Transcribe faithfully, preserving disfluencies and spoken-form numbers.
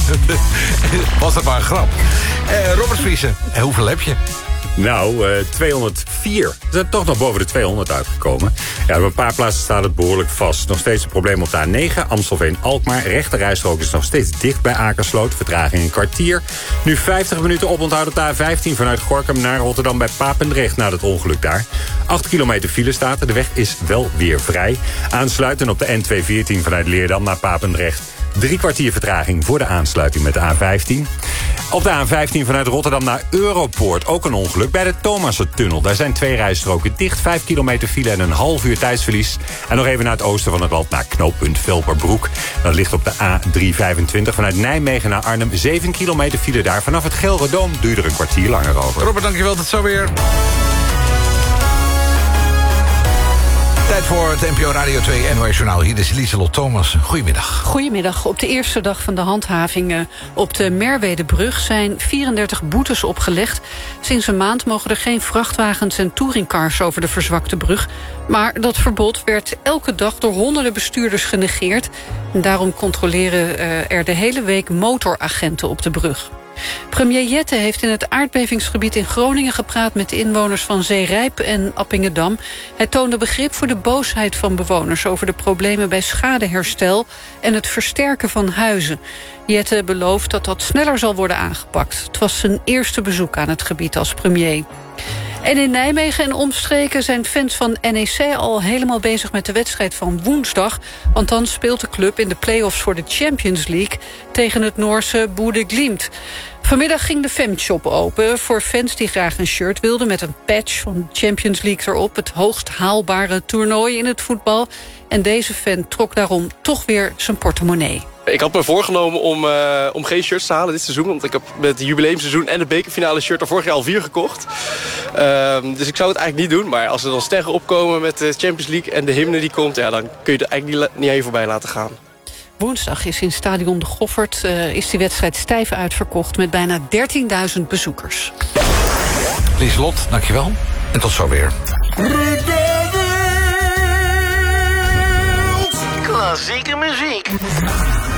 Was dat maar een grap. Uh, Robert Vriezen, hoeveel heb je? Nou, uh, tweehonderdvier. We zijn toch nog boven de tweehonderd uitgekomen. Ja, op een paar plaatsen staat het behoorlijk vast. Nog steeds een probleem op de A negen, Amstelveen-Alkmaar. Rechterrijstrook is nog steeds dicht bij Akersloot. Vertraging een kwartier. Nu vijftig minuten oponthoud op de A vijftien vanuit Gorinchem naar Rotterdam bij Papendrecht na het ongeluk daar. acht kilometer file staat er. De weg is wel weer vrij. Aansluiten op de N tweehonderdveertien vanuit Leerdam naar Papendrecht. Drie kwartier vertraging voor de aansluiting met de A vijftien. Op de A vijftien vanuit Rotterdam naar Europoort ook een ongeluk bij de Thomassentunnel. Daar zijn twee rijstroken dicht, vijf kilometer file en een half uur tijdsverlies. En nog even naar het oosten van het land naar knooppunt Velperbroek. Dat ligt op de A driehonderdvijfentwintig vanuit Nijmegen naar Arnhem. zeven kilometer file daar. Vanaf het Gelredoom duurde er een kwartier langer over. Robert, dankjewel. Tot zo weer. Tijd voor het N P O Radio twee N O S Journaal. Hier is Lieselot Thomas. Goedemiddag. Goedemiddag. Op de eerste dag van de handhavingen op de Merwedebrug zijn vierendertig boetes opgelegd. Sinds een maand mogen er geen vrachtwagens en touringcars over de verzwakte brug. Maar dat verbod werd elke dag door honderden bestuurders genegeerd. En daarom controleren er de hele week motoragenten op de brug. Premier Jette heeft in het aardbevingsgebied in Groningen gepraat met de inwoners van Zeerijp en Appingedam. Hij toonde begrip voor de boosheid van bewoners over de problemen bij schadeherstel en het versterken van huizen. Jette belooft dat dat sneller zal worden aangepakt. Het was zijn eerste bezoek aan het gebied als premier. En in Nijmegen en omstreken zijn fans van N E C al helemaal bezig met de wedstrijd van woensdag. Want dan speelt de club in de play-offs voor de Champions League tegen het Noorse Bodø Glimt. Vanmiddag ging de fanshop open voor fans die graag een shirt wilden met een patch van Champions League erop. Het hoogst haalbare toernooi in het voetbal. En deze fan trok daarom toch weer zijn portemonnee. Ik had me voorgenomen om, uh, om geen shirts te halen dit seizoen. Want ik heb met het jubileumseizoen en de bekerfinale shirt er vorig jaar al vier gekocht. Uh, dus ik zou het eigenlijk niet doen. Maar als er dan sterren opkomen met de Champions League en de hymne die komt, ja, dan kun je er eigenlijk niet, niet heen voorbij laten gaan. Woensdag is in Stadion de Goffert uh, is die wedstrijd stijf uitverkocht met bijna dertienduizend bezoekers. Lieselot, dankjewel. En tot zo weer. Klassieke muziek.